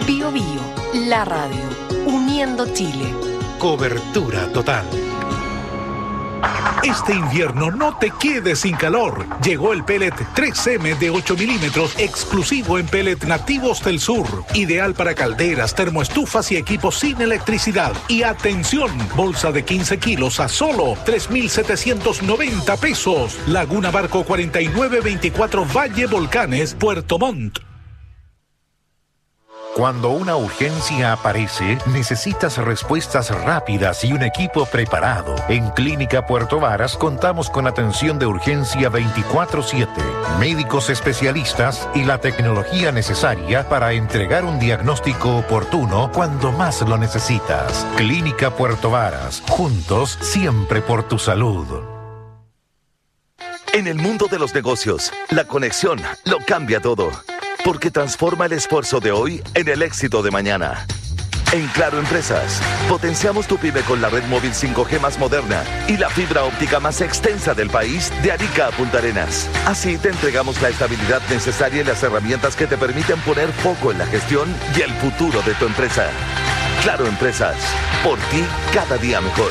Bio Bio, la radio, uniendo Chile. Cobertura total. Este invierno no te quedes sin calor. Llegó el pellet 3M de 8 milímetros exclusivo en pellet nativos del sur. Ideal para calderas, termoestufas y equipos sin electricidad. Y atención, bolsa de 15 kilos a solo 3,790 pesos. Laguna Barco 4924 Valle Volcanes, Puerto Montt. Cuando una urgencia aparece, necesitas respuestas rápidas y un equipo preparado. En Clínica Puerto Varas contamos con atención de urgencia 24/7, médicos especialistas y la tecnología necesaria para entregar un diagnóstico oportuno cuando más lo necesitas. Clínica Puerto Varas, juntos siempre por tu salud. En el mundo de los negocios, la conexión lo cambia todo. Porque transforma el esfuerzo de hoy en el éxito de mañana. En Claro Empresas, potenciamos tu pyme con la red móvil 5G más moderna y la fibra óptica más extensa del país de Arica a Punta Arenas. Así te entregamos la estabilidad necesaria y las herramientas que te permiten poner foco en la gestión y el futuro de tu empresa. Claro Empresas, por ti cada día mejor.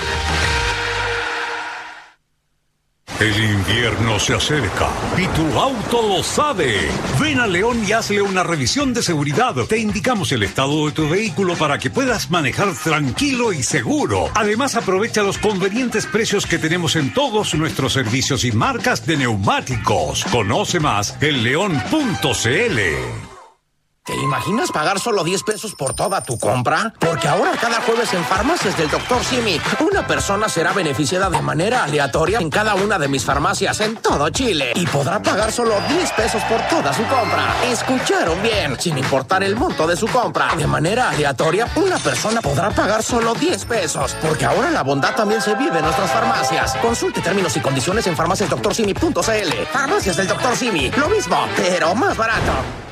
El invierno se acerca y tu auto lo sabe. Ven a León y hazle una revisión de seguridad. Te indicamos el estado de tu vehículo para que puedas manejar tranquilo y seguro. Además, aprovecha los convenientes precios que tenemos en todos nuestros servicios y marcas de neumáticos. Conoce más en león.cl. ¿Te imaginas pagar solo 10 pesos por toda tu compra? Porque ahora cada jueves en Farmacias del Dr. Simi, una persona será beneficiada de manera aleatoria en cada una de mis farmacias en todo Chile. Y podrá pagar solo 10 pesos por toda su compra. ¿Escucharon bien? Sin importar el monto de su compra. De manera aleatoria, una persona podrá pagar solo 10 pesos. Porque ahora la bondad también se vive en nuestras farmacias. Consulte términos y condiciones en farmaciasdoctorsimi.cl. Farmacias del Dr. Simi. Lo mismo, pero más barato.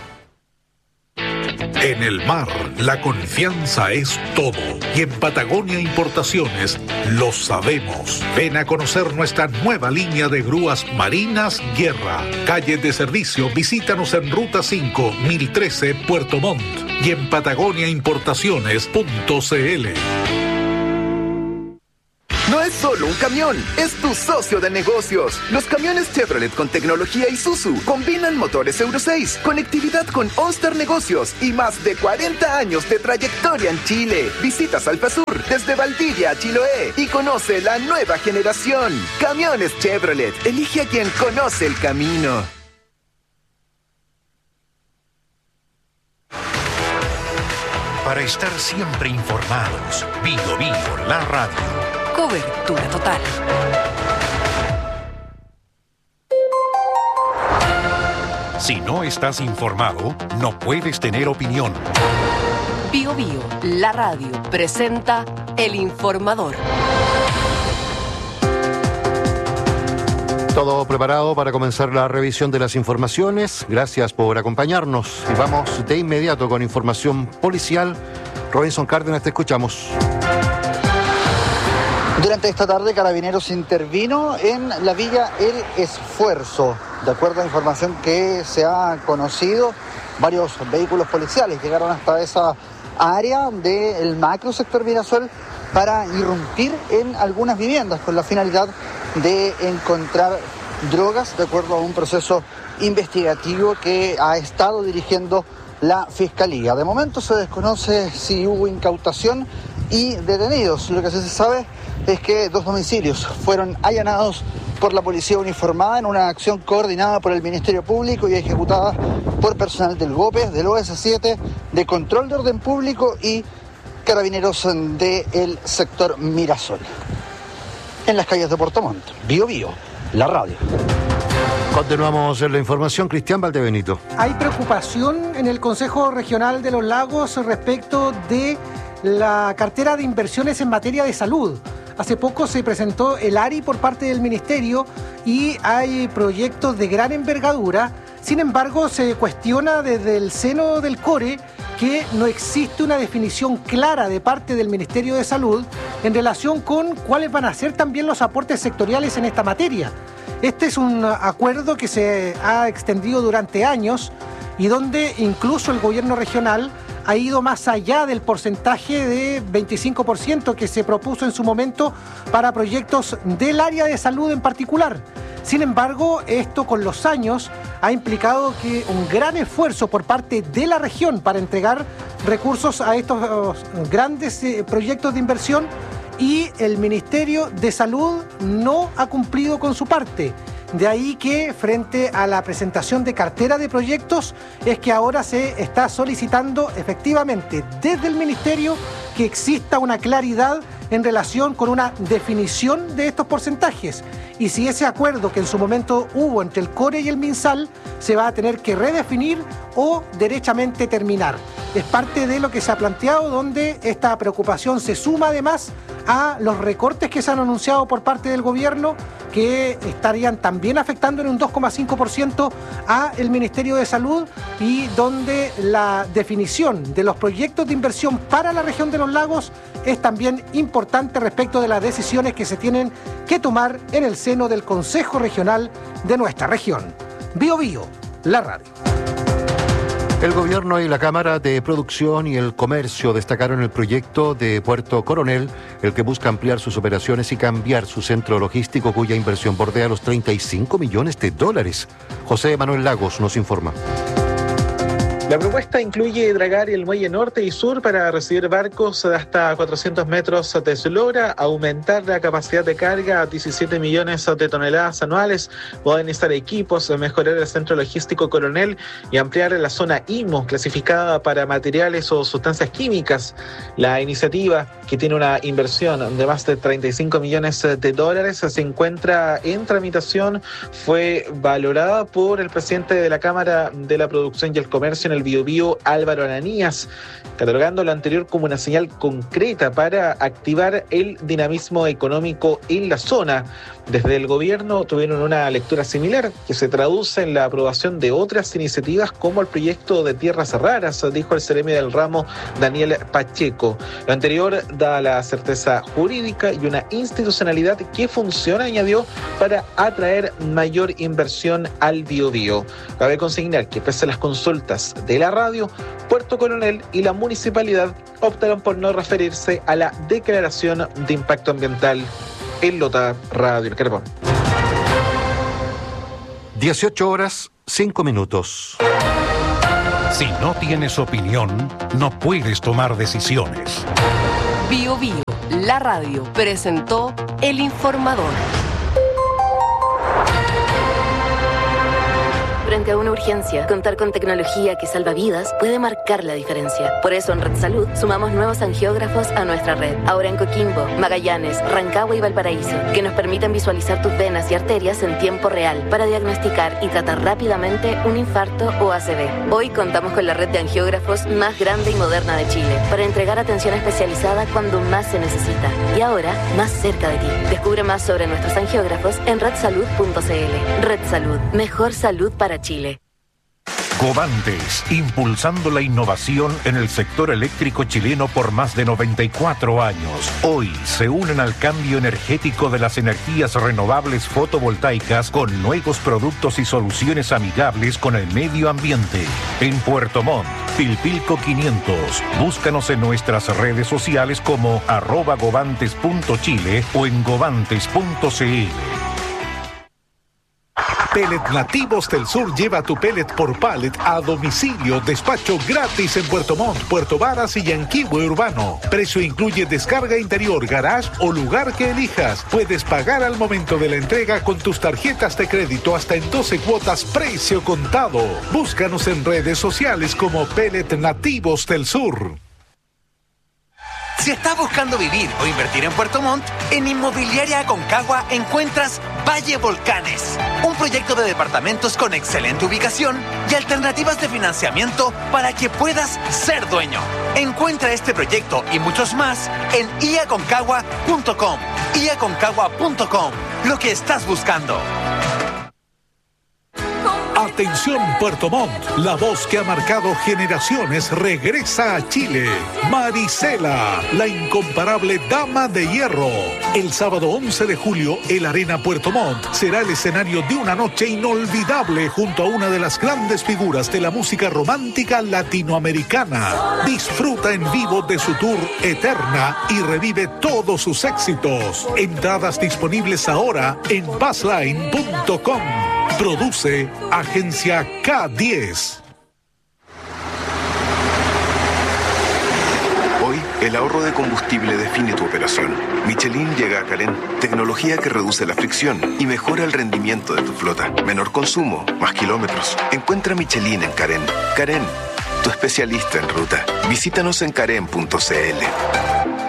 En el mar, la confianza es todo. Y en Patagonia Importaciones lo sabemos. Ven a conocer nuestra nueva línea de grúas marinas Guerra. Calle de servicio, visítanos en Ruta 5, 1013, Puerto Montt. Y en patagoniaimportaciones.cl. No es solo un camión, es tu socio de negocios. Los camiones Chevrolet con tecnología Isuzu combinan motores Euro 6, conectividad con OnStar Negocios y más de 40 años de trayectoria en Chile. Visita Salpasur desde Valdivia a Chiloé y conoce la nueva generación. Camiones Chevrolet, elige a quien conoce el camino. Para estar siempre informados, Bio Bio, la radio. Cobertura total. Si no estás informado, no puedes tener opinión. Bio Bio, la radio, presenta El Informador. Todo preparado para comenzar la revisión de las informaciones. Gracias por acompañarnos. Y vamos de inmediato con información policial. Robinson Cárdenas, te escuchamos. Durante esta tarde, Carabineros intervino en la villa El Esfuerzo. De acuerdo a información que se ha conocido, varios vehículos policiales llegaron hasta esa área del macro sector Mirasol para irrumpir en algunas viviendas con la finalidad de encontrar drogas, de acuerdo a un proceso investigativo que ha estado dirigiendo la Fiscalía. De momento se desconoce si hubo incautación y detenidos. Lo que sí se sabe es que 2 domicilios fueron allanados por la policía uniformada en una acción coordinada por el Ministerio Público y ejecutada por personal del GOPE, del OS7, de Control de Orden Público y Carabineros del sector Mirasol. En las calles de Puerto Montt, Bio Bio, la radio. Continuamos en la información. Cristian Valdebenito. Hay preocupación en el Consejo Regional de los Lagos respecto de la cartera de inversiones en materia de salud. Hace poco se presentó el ARI por parte del Ministerio y hay proyectos de gran envergadura. Sin embargo, se cuestiona desde el seno del CORE que no existe una definición clara de parte del Ministerio de Salud en relación con cuáles van a ser también los aportes sectoriales en esta materia. Este es un acuerdo que se ha extendido durante años y donde incluso el gobierno regional ha ido más allá del porcentaje de 25% que se propuso en su momento para proyectos del área de salud en particular. Sin embargo, esto con los años ha implicado que un gran esfuerzo por parte de la región para entregar recursos a estos grandes proyectos de inversión, y el Ministerio de Salud no ha cumplido con su parte. De ahí que frente a la presentación de cartera de proyectos es que ahora se está solicitando efectivamente desde el Ministerio que exista una claridad en relación con una definición de estos porcentajes. Y si ese acuerdo que en su momento hubo entre el CORE y el MinSal se va a tener que redefinir o derechamente terminar. Es parte de lo que se ha planteado, donde esta preocupación se suma además a los recortes que se han anunciado por parte del gobierno, que estarían también afectando en un 2,5% a el Ministerio de Salud, y donde la definición de los proyectos de inversión para la región de los lagos es también importante respecto de las decisiones que se tienen que tomar en el seno del Consejo Regional de nuestra región. Bio Bio, la radio. El gobierno y la Cámara de Producción y el Comercio destacaron el proyecto de Puerto Coronel, el que busca ampliar sus operaciones y cambiar su centro logístico, cuya inversión bordea los $35 millones. José Manuel Lagos nos informa. La propuesta incluye dragar el muelle norte y sur para recibir barcos de hasta 400 metros de eslora, aumentar la capacidad de carga a 17 millones de toneladas anuales, modernizar equipos, mejorar el centro logístico Coronel y ampliar la zona IMO, clasificada para materiales o sustancias químicas. La iniciativa, que tiene una inversión de más de $35 millones, se encuentra en tramitación. Fue valorada por el presidente de la Cámara de la Producción y el Comercio en el Bio Bio, Álvaro Ananías, catalogando lo anterior como una señal concreta para activar el dinamismo económico en la zona. Desde el gobierno tuvieron una lectura similar, que se traduce en la aprobación de otras iniciativas como el proyecto de tierras raras, dijo el seremi del ramo Daniel Pacheco. Lo anterior da la certeza jurídica y una institucionalidad que funciona, añadió, para atraer mayor inversión al Bio Bio. Cabe consignar que pese a las consultas de la radio, Puerto Coronel y la municipalidad optaron por no referirse a la declaración de impacto ambiental. En Lota Radio El Carbón. 18:05. Si no tienes opinión, no puedes tomar decisiones. Bio Bio, la radio, presentó El Informador. Frente a una urgencia, contar con tecnología que salva vidas puede marcar la diferencia. Por eso en Red Salud sumamos nuevos angiógrafos a nuestra red. Ahora en Coquimbo, Magallanes, Rancagua y Valparaíso, que nos permiten visualizar tus venas y arterias en tiempo real para diagnosticar y tratar rápidamente un infarto o ACV. Hoy contamos con la red de angiógrafos más grande y moderna de Chile para entregar atención especializada cuando más se necesita. Y ahora, más cerca de ti. Descubre más sobre nuestros angiógrafos en redsalud.cl. Red Salud, mejor salud para Chile. Covantes, impulsando la innovación en el sector eléctrico chileno por más de 94 años. Hoy se unen al cambio energético de las energías renovables fotovoltaicas con nuevos productos y soluciones amigables con el medio ambiente. En Puerto Montt, Pilpilco 500. Búscanos en nuestras redes sociales como @govantes.chile o en govantes.cl. Pellet Nativos del Sur lleva tu pellet por pallet a domicilio. Despacho gratis en Puerto Montt, Puerto Varas y Yanquihue Urbano. Precio incluye descarga interior, garage o lugar que elijas. Puedes pagar al momento de la entrega con tus tarjetas de crédito hasta en 12 cuotas precio contado. Búscanos en redes sociales como Pellet Nativos del Sur. Si estás buscando vivir o invertir en Puerto Montt, en Inmobiliaria Aconcagua encuentras Valle Volcanes, un proyecto de departamentos con excelente ubicación y alternativas de financiamiento para que puedas ser dueño. Encuentra este proyecto y muchos más en iaconcagua.com. iaconcagua.com, lo que estás buscando. Atención Puerto Montt, la voz que ha marcado generaciones regresa a Chile. Marisela, la incomparable dama de hierro. El sábado 11 de julio, el Arena Puerto Montt será el escenario de una noche inolvidable junto a una de las grandes figuras de la música romántica latinoamericana. Disfruta en vivo de su tour Eterna y revive todos sus éxitos. Entradas disponibles ahora en passline.com. Produce Agencia K10. Hoy, el ahorro de combustible define tu operación. Michelin llega a Carén. Tecnología que reduce la fricción y mejora el rendimiento de tu flota. Menor consumo, más kilómetros. Encuentra Michelin en Carén. Carén, tu especialista en ruta. Visítanos en carén.cl.